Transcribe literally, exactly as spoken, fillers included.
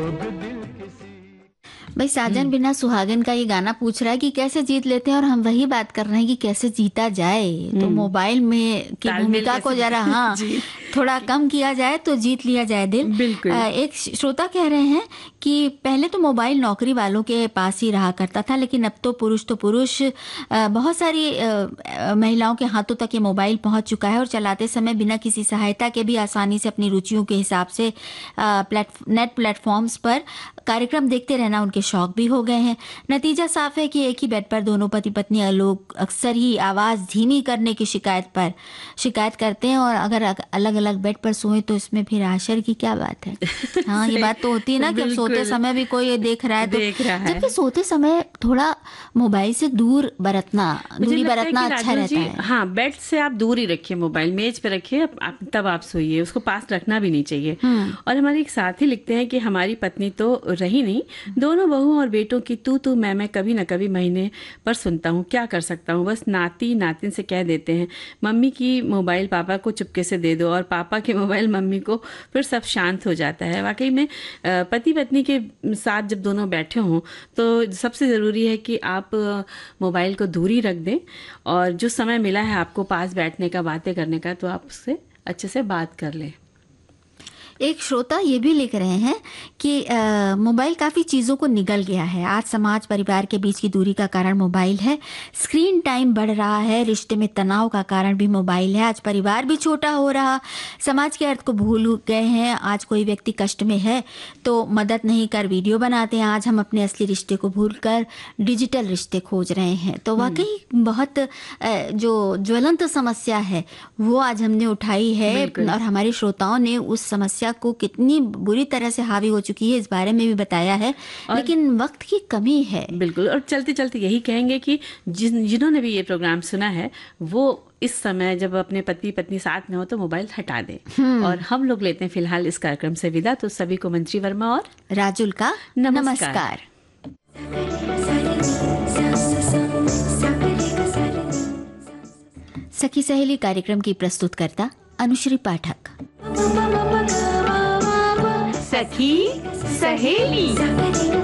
भाई साजन बिना सुहागन का ये गाना पूछ रहा है कि कैसे जीत लेते हैं, और हम वही बात कर रहे हैं कि कैसे जीता जाए। तो मोबाइल में की भूमिका को जरा हाँ थोड़ा कम किया जाए तो जीत लिया जाए दिल। बिल्कुल। एक श्रोता कह रहे हैं कि पहले तो मोबाइल नौकरी वालों के पास ही रहा करता था, लेकिन अब तो पुरुष तो पुरुष बहुत सारी महिलाओं के हाथों तक ये मोबाइल पहुंच चुका है, और चलाते समय बिना किसी सहायता के भी आसानी से अपनी रुचियों के हिसाब से प्लेट नेट प्लेटफॉर्म्स पर कार्यक्रम देखते रहना उनके शौक भी हो गए हैं। नतीजा साफ है कि एक ही बेड पर दोनों पति पत्नी लोग अक्सर ही आवाज़ धीमी करने की शिकायत पर शिकायत करते हैं, और अगर अलग अलग बेड पर सोए तो इसमें फिर आश्चर्य की क्या बात है। हाँ ये बात तो होती है ना कि अब सोते समय भी कोई देख रहा है तो देख रहा है। जबकि सोते समय थोड़ा मोबाइल से दूर बरतना दूरी बरतना अच्छा रहता है। हाँ, बेड से आप दूर ही रखिए, मोबाइल मेज पे रखिए, आप तब आप सोइए, उसको पास रखना भी नहीं चाहिए। और हमारे एक साथी लिखते हैं कि हमारी पत्नी तो रही नहीं, दोनों बहू और बेटों की तू तू मैं मैं कभी न कभी महीने पर सुनता हूँ, क्या कर सकता हूँ। बस नाती नातिन से कह देते हैं मम्मी की मोबाइल पापा को चुपके से दे दो, और पापा की मोबाइल मम्मी को, फिर सब शांत हो जाता है। वाकई में पति पत्नी के साथ जब दोनों बैठे हों तो सबसे ज़रूरी है कि आप मोबाइल को दूरी रख दें, और जो समय मिला है आपको पास बैठने का, बातें करने का, तो आप उससे अच्छे से बात कर लें। एक श्रोता ये भी लिख रहे हैं कि मोबाइल काफ़ी चीज़ों को निगल गया है। आज समाज परिवार के बीच की दूरी का कारण मोबाइल है, स्क्रीन टाइम बढ़ रहा है, रिश्ते में तनाव का कारण भी मोबाइल है। आज परिवार भी छोटा हो रहा, समाज के अर्थ को भूल गए हैं। आज कोई व्यक्ति कष्ट में है तो मदद नहीं कर वीडियो बनाते हैं। आज हम अपने असली रिश्ते को भूल कर डिजिटल रिश्ते खोज रहे हैं। तो वाकई बहुत जो ज्वलंत समस्या है वो आज हमने उठाई है, और हमारे श्रोताओं ने उस समस्या को कितनी बुरी तरह से हावी हो चुकी है इस बारे में भी बताया है, लेकिन वक्त की कमी है। बिल्कुल। और चलते चलते यही कहेंगे कि जिन जिन्होंने भी ये प्रोग्राम सुना है वो इस समय जब अपने पति पत्नी साथ में हो तो मोबाइल हटा दें। और हम लोग लेते हैं फिलहाल इस कार्यक्रम से विदा। तो सभी को मंत्री वर्मा और राजुल का नमस्कार, नमस्कार। सखी सहेली कार्यक्रम की प्रस्तुतकर्ता अनुश्री पाठक। सखी सहेली।